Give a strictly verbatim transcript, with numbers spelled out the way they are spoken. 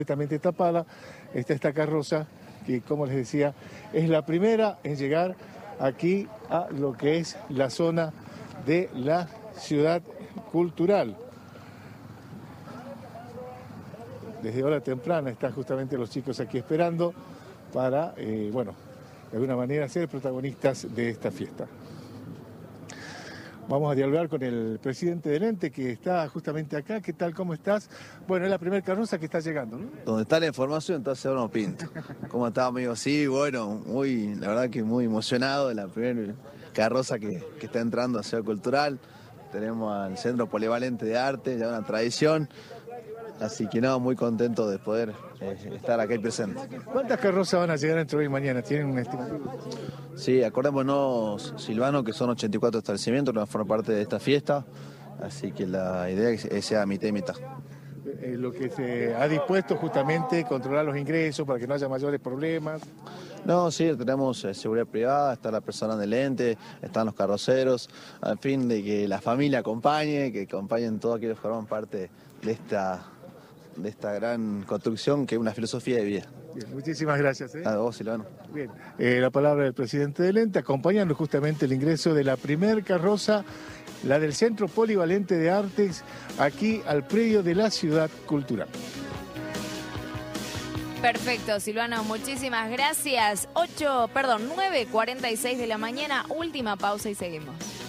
completamente tapada. Está esta carroza que, como les decía, es la primera en llegar aquí a lo que es la zona de la ciudad cultural. Desde hora temprana están justamente los chicos aquí esperando para, eh, bueno, de alguna manera ser protagonistas de esta fiesta. Vamos a dialogar con el presidente del ente que está justamente acá. ¿Qué tal? ¿Cómo estás? Bueno, es la primera carroza que está llegando, ¿no? Donde está la información, entonces ahora no pinto. ¿Cómo está, amigo? Sí, bueno, muy, la verdad que muy emocionado de la primera carroza que, que está entrando a Ciudad Cultural. Tenemos al Centro Polivalente de Arte, ya una tradición. Así que no, muy contento de poder eh, estar aquí presente. ¿Cuántas carrozas van a llegar entre hoy y mañana? ¿Tienen un estimativo? Sí, acordémonos, Silvano, que son ochenta y cuatro establecimientos que van a formar parte de esta fiesta. Así que la idea es que sea mitad y mitad. Eh, lo que se ha dispuesto justamente controlar los ingresos para que no haya mayores problemas. No, sí, tenemos eh, seguridad privada, está la persona del ente, están los carroceros, al fin de que la familia acompañe, que acompañen todos aquellos que forman parte de esta, de esta gran construcción que es una filosofía de vida. Bien, muchísimas gracias. ¿eh? A vos, Silvano. Bien, eh, la palabra del presidente del ente, acompañando justamente el ingreso de la primer carroza, la del Centro Polivalente de Artes, aquí al predio de la Ciudad Cultural. Perfecto, Silvano, muchísimas gracias. ocho, perdón, nueve cuarenta y seis de la mañana, última pausa y seguimos.